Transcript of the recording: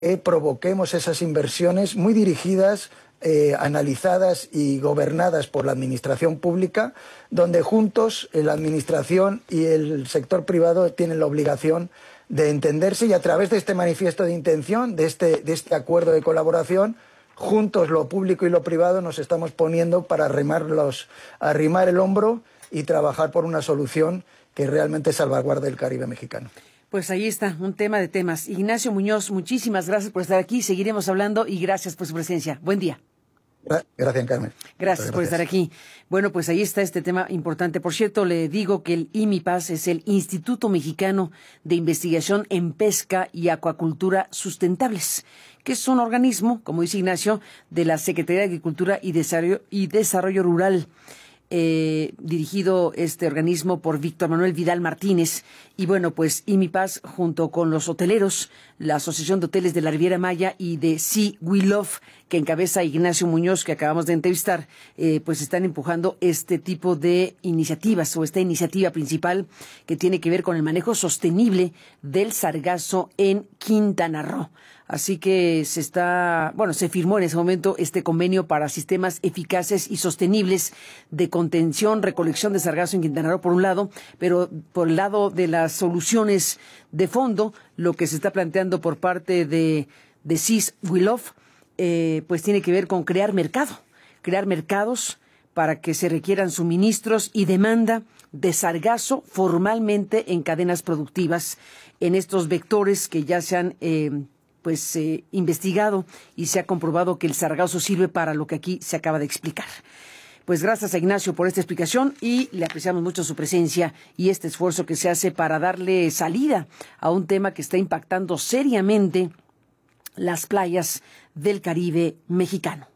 provoquemos esas inversiones muy dirigidas, analizadas y gobernadas por la administración pública, donde juntos la administración y el sector privado tienen la obligación de entenderse, y a través de este manifiesto de intención, de este acuerdo de colaboración, juntos lo público y lo privado nos estamos poniendo para arrimar el hombro y trabajar por una solución que realmente salvaguarde el Caribe mexicano. Pues ahí está, un tema de temas. Ignacio Muñoz, muchísimas gracias por estar aquí. Seguiremos hablando y gracias por su presencia. Buen día. Gracias, Carmen. Gracias por estar aquí. Bueno, pues ahí está este tema importante. Por cierto, le digo que el IMIPAS es el Instituto Mexicano de Investigación en Pesca y Acuacultura Sustentables, que es un organismo, como dice Ignacio, de la Secretaría de Agricultura y Desarrollo Rural. Dirigido este organismo por Víctor Manuel Vidal Martínez. Y bueno, pues IMIPAS, junto con los hoteleros, la Asociación de Hoteles de la Riviera Maya y de Sea We Love, que encabeza Ignacio Muñoz, que acabamos de entrevistar, pues están empujando este tipo de iniciativas, o esta iniciativa principal que tiene que ver con el manejo sostenible del sargazo en Quintana Roo. Así que se firmó en ese momento este convenio para sistemas eficaces y sostenibles de contención, recolección de sargazo en Quintana Roo, por un lado, pero por el lado de las soluciones de fondo, lo que se está planteando por parte de Sea We Love, pues tiene que ver con crear mercados para que se requieran suministros y demanda de sargazo formalmente en cadenas productivas, en estos vectores que ya se han investigado, y se ha comprobado que el sargazo sirve para lo que aquí se acaba de explicar. Pues gracias a Ignacio por esta explicación, y le apreciamos mucho su presencia y este esfuerzo que se hace para darle salida a un tema que está impactando seriamente las playas del Caribe mexicano.